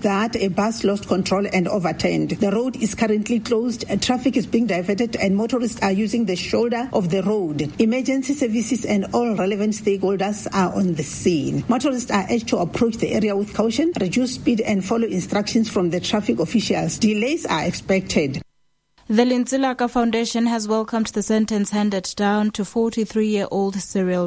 that a bus lost control and overturned. The road is currently closed. Traffic is being diverted and motorists are using the shoulder of the road. Emergency services and all relevant stakeholders are on the scene. Motorists are urged to approach the area with caution, reduce speed and follow instructions from the traffic officials. Delays are expected. The Linzilaka Foundation has welcomed the sentence handed down to 43-year-old Cyril